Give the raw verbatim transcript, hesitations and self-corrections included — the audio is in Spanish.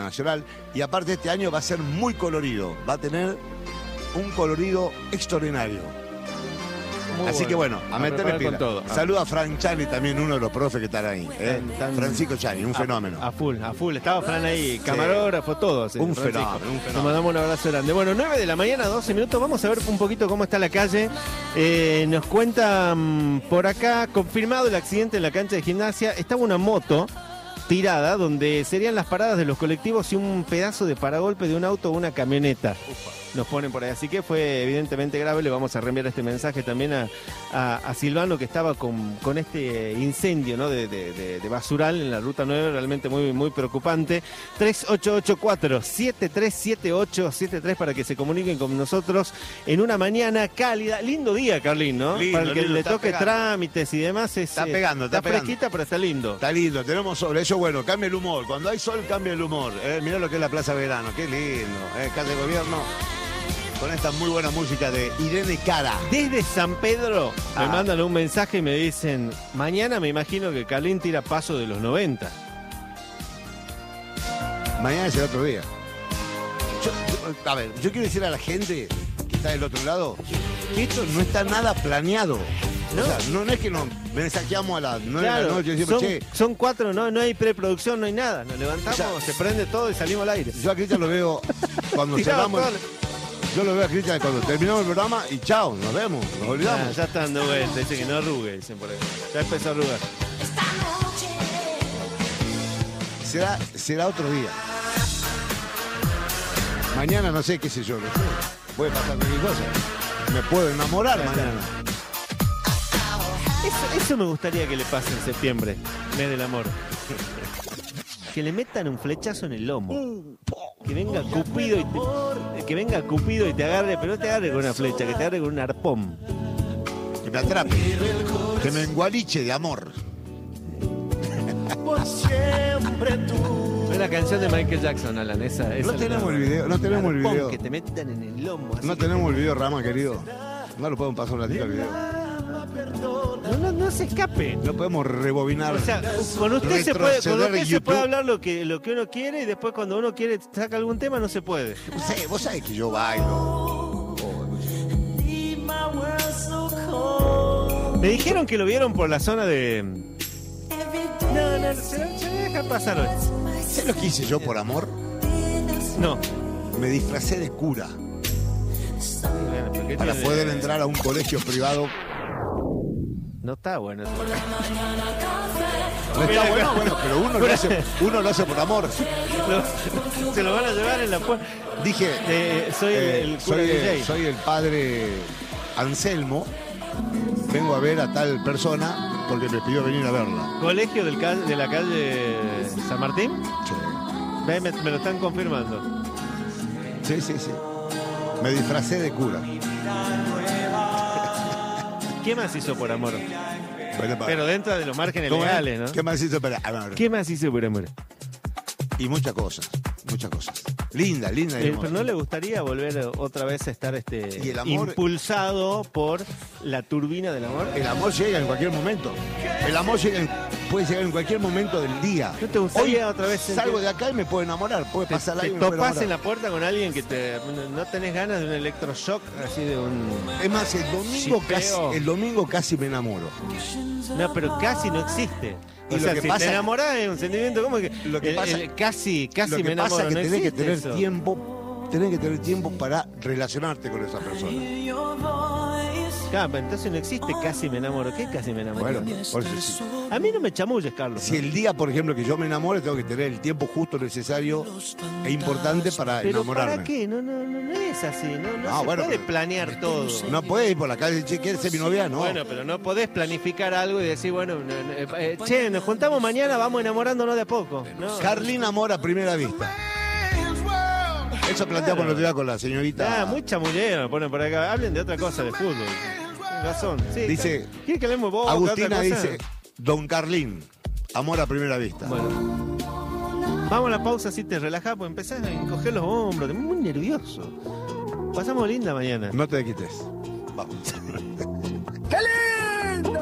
nacional. Y aparte este año va a ser muy colorido, va a tener un colorido extraordinario. Muy Así bueno. que bueno, a, a meterle pila. Todo. Saluda a Fran Chani, también uno de los profes que están ahí. ¿eh? Tan, tan, Francisco Chani, un a, fenómeno. A full, a full. Estaba Fran ahí, camarógrafo, sí. todo. Sí, un, fenómeno, un fenómeno. Nos mandamos un abrazo grande. Bueno, nueve de la mañana, doce minutos. Vamos a ver un poquito cómo está la calle. Eh, nos cuentan por acá, confirmado el accidente en la cancha de gimnasia. Estaba una moto tirada donde serían las paradas de los colectivos y un pedazo de paragolpe de un auto o una camioneta. Ufa. Nos ponen por ahí, así que fue evidentemente grave. Le vamos a reenviar este mensaje también a, a, a Silvano, que estaba con, con este incendio, ¿no? de, de, de, de basural en la ruta nueve, realmente muy, muy preocupante. tres ocho ocho cuatro, siete tres siete ocho siete tres para que se comuniquen con nosotros en una mañana cálida. Lindo día, Carlín, ¿no? Lindo, para el que lindo, le toque pegando. trámites y demás. Es, está pegando, está, está pegando. fresquita, pero está lindo. Está lindo, tenemos sol. Eso bueno, cambia el humor. Cuando hay sol, cambia el humor. Eh, mirá lo que es la Plaza Verano, qué lindo. Eh, calle de Gobierno. Con esta muy buena música de Irene Cara. Desde San Pedro ah. me mandan un mensaje y me dicen: mañana me imagino que Carlín tira paso de los noventa. Mañana es el otro día. Yo, yo, a ver, yo quiero decir a la gente que está del otro lado que esto no está nada planeado. ¿No? O sea, no, no es que nos mensajeamos a las nueve claro, de la noche y decimos, son, che. Son cuatro, no, no hay preproducción, no hay nada. Nos levantamos, o sea, se prende todo y salimos al aire. Yo a Cristian lo veo cuando cerramos. Yo lo veo a Cristian cuando terminamos el programa y chao, nos vemos, nos olvidamos. Ah, ya está dando vuelta, dice que no arrugue, dicen por ahí. Ya empezó a arrugar. Será, será otro día. Mañana no sé, qué sé yo, no sé. Puede pasar cualquier cosa. Me puedo enamorar mañana. Eso, eso me gustaría que le pase en septiembre, mes del amor. Que le metan un flechazo en el lomo. Que venga Cupido y te, que venga Cupido y te agarre, pero no te agarre con una flecha, que te agarre con un arpón. Que me atrape. Que me engualiche de amor. Es la canción de Michael Jackson, Alan. Esa, esa no tenemos el video, no tenemos el video. Que te metan en el lomo. No tenemos el video, Rama, querido. No lo podemos pasar un ratito el video. No, no, no se escape. No podemos rebobinar. O sea, con usted, se puede, con usted se puede hablar lo que, lo que uno quiere y después cuando uno quiere saca algún tema no se puede. Sí, vos sabés que yo bailo. Oh, me dijeron que lo vieron por la zona de... No, no, se, se deja pasar hoy. ¿Sabes lo que hice yo por amor? No. Me disfracé de cura. Bueno, para poder de... entrar a un colegio privado. No está bueno eso. No está bueno, bueno, pero uno lo hace, uno lo hace por amor. Lo, se lo van a llevar en la puerta. Dije, eh, soy eh, el, el cura soy, D J. Soy el padre Anselmo. Vengo a ver a tal persona porque me pidió venir a verla. ¿Colegio del calle, de la calle San Martín? Sí. Ve, me, me lo están confirmando. Sí, sí, sí. Me disfracé de cura. ¿Qué más hizo por amor? Bueno, pero dentro de los márgenes legales, ¿no? ¿Qué más hizo por amor? ¿Qué más hizo por amor? Y muchas cosas, muchas cosas. Linda, linda. Eh, pero ¿no le gustaría volver otra vez a estar este ¿Y el amor? impulsado por la turbina del amor? El amor llega en cualquier momento. El amor llega en, puede llegar en cualquier momento del día. ¿No te gustaría Hoy otra vez salgo de acá y me puedo enamorar? Puede pasar te, ahí. te topás en la puerta con alguien que te no tenés ganas de un electroshock, así de un... Es más, el domingo, casi, el domingo casi me enamoro. No, pero casi no existe. O y sea, lo que si pasa, te enamorás es un sentimiento como que, lo que el, pasa, el, casi, casi lo que me enamoro. Pasa que no tenés que tener eso. tiempo, tenés que tener tiempo para relacionarte con esa persona. Claro, pero entonces no existe casi me enamoro. ¿Qué casi me enamoro? Bueno, por eso sí. A mí no me chamulles, Carlos. Si ¿no? el día, por ejemplo, que yo me enamore, tengo que tener el tiempo justo necesario e importante para ¿Pero enamorarme. para qué? No, no, no, no es así. No, no Ah, se bueno, puede pero- planear todo. No podés ir por la calle, che, ¿quieres ser mi novia? No. Bueno, pero no podés planificar algo y decir, bueno, no, no, eh, eh, che, nos juntamos mañana, vamos enamorándonos de a poco. No. Carlín amor a primera vista. Eso planteamos el otro día con la señorita. Ah, muy chamullero me ponen por acá. Hablen de otra cosa, de fútbol. Tienes razón. Sí, Dice- ¿quiere que hablemos vos? Agustina otra cosa? dice, Don Carlín, amor a primera vista. Bueno. Vamos a la pausa, así te relajás, pues empezás a encoger los hombros, te muy nervioso. Pasamos linda mañana. No te quites. Vamos.